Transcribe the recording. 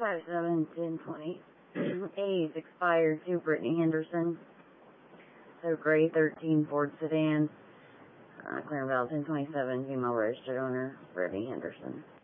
571020. A's expired to Brittany Henderson. So gray 13 Ford sedan. Clearing about 1027, female registered owner, Brittany Henderson.